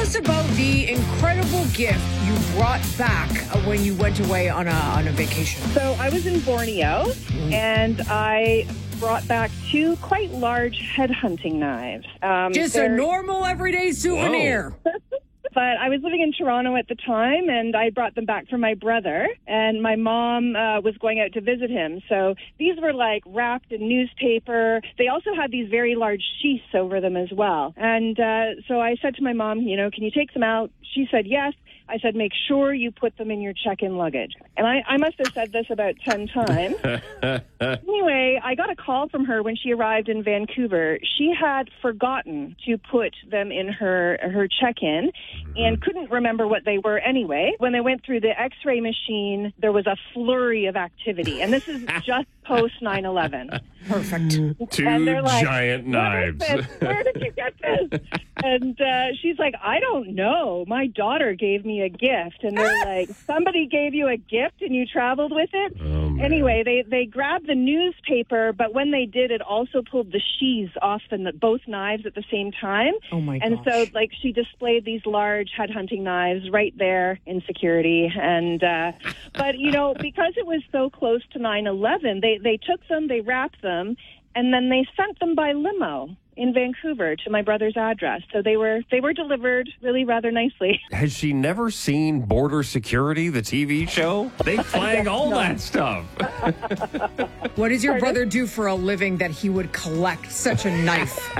us about the incredible gift you brought back when you went away on a vacation. So I was in Borneo, and I brought back 2 quite large headhunting knives. Just a normal, everyday souvenir. But I was living in Toronto at the time, and I brought them back for my brother, and my mom was going out to visit him. So these were like wrapped in newspaper. They also had these very large sheaths over them as well. And so I said to my mom, can you take them out? She said yes. I said, make sure you put them in your check-in luggage. And I must have said this about 10 times. Anyway, I got a call from her when she arrived in Vancouver. She had forgotten to put them in her check-in and couldn't remember what they were anyway. When they went through the X-ray machine, there was a flurry of activity. And this is just post 9/11. Perfect. 2 like, giant knives. Where did you get this? And she's like, I don't know. My daughter gave me a gift. And they're like, somebody gave you a gift and you traveled with it? Oh, man. Anyway, they grabbed the newspaper, but when they did, it also pulled the sheaths off both knives at the same time. Oh, my And gosh. so, she displayed these large headhunting knives right there in security. And but, because it was so close to 9/11, they took them, they wrapped them, and then they sent them by limo in Vancouver to my brother's address. So they were delivered really rather nicely. Has she never seen Border Security, the TV show? They flag all that stuff. What does your brother do for a living that he would collect such a knife?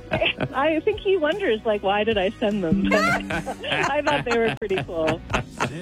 I think he wonders, why did I send them? I thought they were pretty cool.